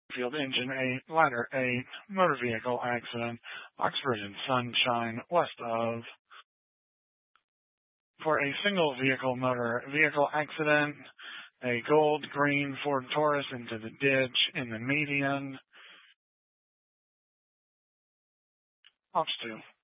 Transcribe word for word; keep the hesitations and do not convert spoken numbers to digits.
Field Engine eight, Ladder eight, motor vehicle accident, Oxford and Sunshine, west of. For a single vehicle motor vehicle accident, a gold green Ford Taurus into the ditch in the median. Ops two.